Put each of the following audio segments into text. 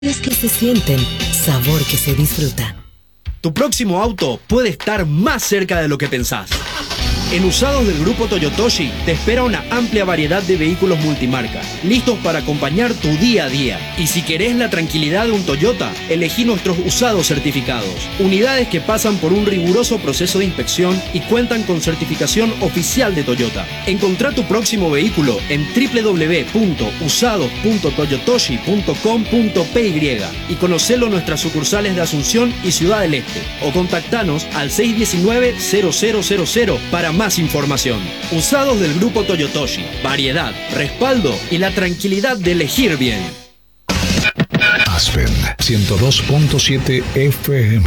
que se sienten, sabor que se disfruta. Tu próximo auto puede estar más cerca de lo que pensás. En Usados del Grupo Toyotoshi te espera una amplia variedad de vehículos multimarca, listos para acompañar tu día a día. Y si querés la tranquilidad de un Toyota, elegí nuestros usados certificados. Unidades que pasan por un riguroso proceso de inspección y cuentan con certificación oficial de Toyota. Encontrá tu próximo vehículo en www.usados.toyotoshi.com.py y conocelo en nuestras sucursales de Asunción y Ciudad del Este. O contactanos al 619-0000 para más información. Usados del Grupo Toyotoshi. Variedad, respaldo y la tranquilidad de elegir bien. Aspen 102.7 FM.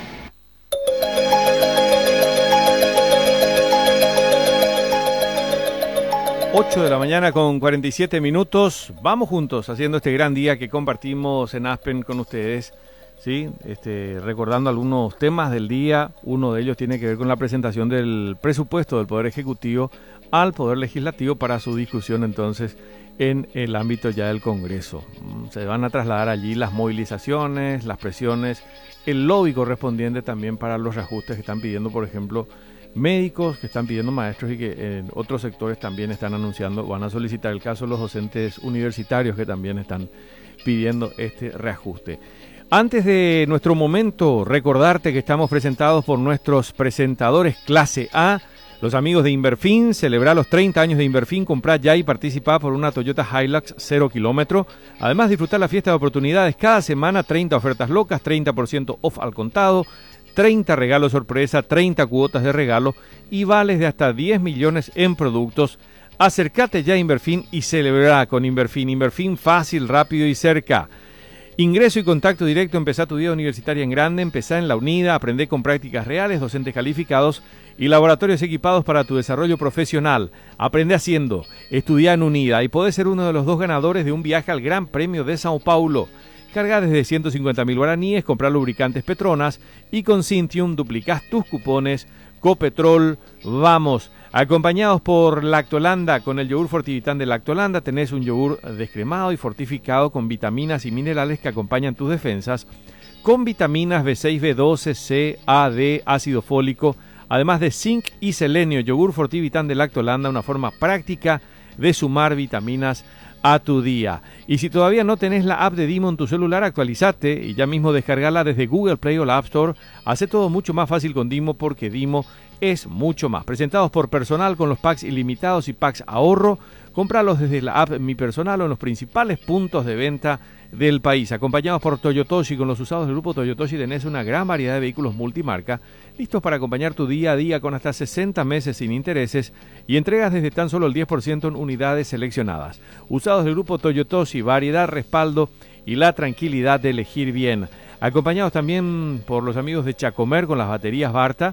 Ocho de la mañana con 47 minutos. Vamos juntos haciendo este gran día que compartimos en Aspen con ustedes. Sí, recordando algunos temas del día. Uno de ellos tiene que ver con la presentación del presupuesto del Poder Ejecutivo al Poder Legislativo para su discusión entonces en el ámbito ya del Congreso. Se van a trasladar allí las movilizaciones, las presiones, el lobby correspondiente también para los reajustes que están pidiendo, por ejemplo, médicos, que están pidiendo maestros y que en otros sectores también están anunciando, van a solicitar el caso de los docentes universitarios que también están pidiendo este reajuste. Antes de nuestro momento, recordarte que estamos presentados por nuestros presentadores clase A, los amigos de Inverfin. Celebrar los 30 años de Inverfin, comprar ya y participar por una Toyota Hilux 0 kilómetro. Además, disfrutar la fiesta de oportunidades cada semana, 30 ofertas locas, 30% off al contado, 30 regalos sorpresa, 30 cuotas de regalo y vales de hasta 10 millones en productos. Acércate ya a Inverfin y celebra con Inverfin. Inverfin, fácil, rápido y cerca. Ingreso y contacto directo, empezá tu vida universitaria en grande, empezá en la UNIDA, aprende con prácticas reales, docentes calificados y laboratorios equipados para tu desarrollo profesional. Aprende haciendo, estudia en UNIDA y podés ser uno de los 2 ganadores de un viaje al Gran Premio de Sao Paulo. Carga desde 150.000 guaraníes, comprar lubricantes Petronas y con Cintium duplicás tus cupones. Copetrol, vamos. Acompañados por Lactolanda, con el yogur Fortivitán de Lactolanda, tenés un yogur descremado y fortificado con vitaminas y minerales que acompañan tus defensas, con vitaminas B6, B12, C, A, D, ácido fólico, además de zinc y selenio. Yogur Fortivitán de Lactolanda, una forma práctica de sumar vitaminas a tu día. Y si todavía no tenés la app de Dimo en tu celular, actualizate y ya mismo descargala desde Google Play o la App Store. Hace todo mucho más fácil con Dimo, porque Dimo es mucho más. Presentados por Personal con los packs ilimitados y packs ahorro. Cómpralos desde la app Mi Personal o en los principales puntos de venta del país. Acompañados por Toyotoshi, con los usados del Grupo Toyotoshi tenés una gran variedad de vehículos multimarca listos para acompañar tu día a día con hasta 60 meses sin intereses y entregas desde tan solo el 10% en unidades seleccionadas. Usados del Grupo Toyotoshi, variedad, respaldo y la tranquilidad de elegir bien. Acompañados también por los amigos de Chacomer con las baterías Barta,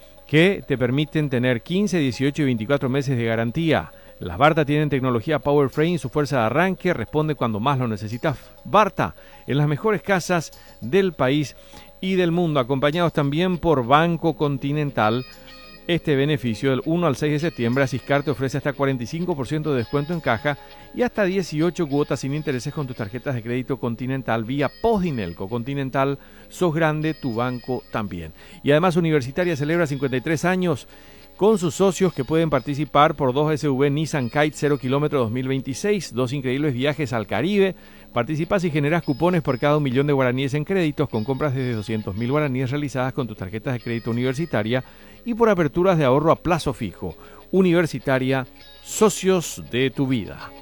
que te permiten tener 15, 18 y 24 meses de garantía. Las Barta tienen tecnología PowerFrame, su fuerza de arranque responde cuando más lo necesitas. Barta, en las mejores casas del país y del mundo. Acompañados también por Banco Continental. Este beneficio del 1 al 6 de septiembre, Asiscar te ofrece hasta 45% de descuento en caja y hasta 18 cuotas sin intereses con tus tarjetas de crédito Continental vía Postdinelco. Continental, sos grande, tu banco también. Y además Universitaria celebra 53 años con sus socios que pueden participar por 2 SUV Nissan Kite 0 kilómetro 2026, 2 increíbles viajes al Caribe. Participás y generás cupones por cada 1 millón de guaraníes en créditos con compras desde 200.000 guaraníes realizadas con tus tarjetas de crédito Universitaria y por aperturas de ahorro a plazo fijo. Universitaria, socios de tu vida.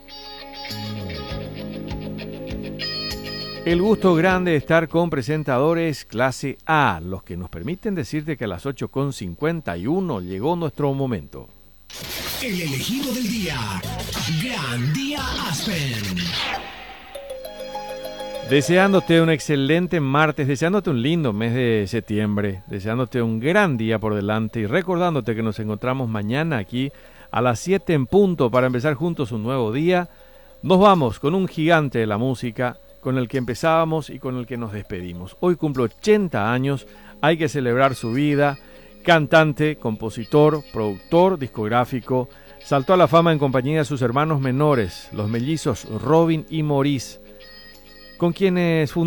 El gusto grande de estar con presentadores clase A, los que nos permiten decirte que a las 8:51 llegó nuestro momento. El elegido del día. Gran Día Aspen. Deseándote un excelente martes, deseándote un lindo mes de septiembre, deseándote un gran día por delante y recordándote que nos encontramos mañana aquí a las 7 en punto para empezar juntos un nuevo día. Nos vamos con un gigante de la música, con el que empezábamos y con el que nos despedimos. Hoy cumple 80 años, hay que celebrar su vida. Cantante, compositor, productor, discográfico, saltó a la fama en compañía de sus hermanos menores, los mellizos Robin y Maurice. con quienes